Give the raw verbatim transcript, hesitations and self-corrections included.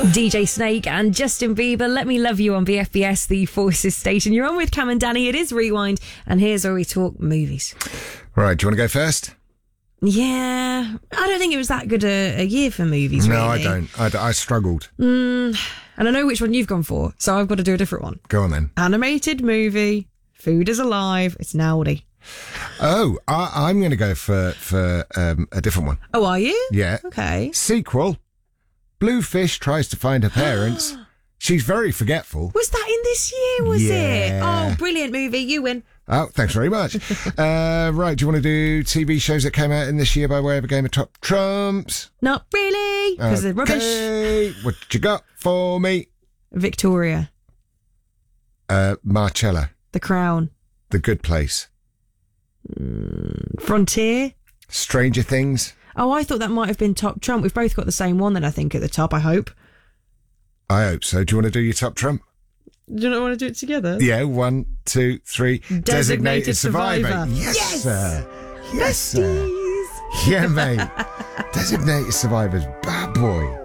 D J Snake and Justin Bieber, Let Me Love You on B F B S, the Forces station. You're on with Cam and Danny. It is Rewind, and here's where we talk movies. Right, do you want to go first? Yeah, I don't think it was that good a, a year for movies, No, really. I don't. I, I struggled. Mm, and I know which one you've gone for, so I've got to do a different one. Go on then. Animated movie, Food is Alive, it's an Aldi. Oh, I, I'm going to go for, for um, a different one. Oh, are you? Yeah. Okay. Sequel. Bluefish tries to find her parents. She's very forgetful. Was that in this year, was Yeah. it? Oh, brilliant movie, you win. Oh, thanks very much. uh, right, do you want to do T V shows that came out in this year by way of a game of Top Trumps? Not really, because they're rubbish. Okay, what you got for me? Victoria, Uh, Marcella, The Crown, The Good Place, Frontier. Stranger Things. Oh, I thought that might have been Top Trump. We've both got the same one then, I think, at the top, I hope. I hope so. Do you want to do your Top Trump? Do you not want to do it together? Yeah, one, two, three. Designated Survivor. Yes, Yes! sir. Yes, sir. Besties. Yeah, mate. Designated Survivor's bad boy.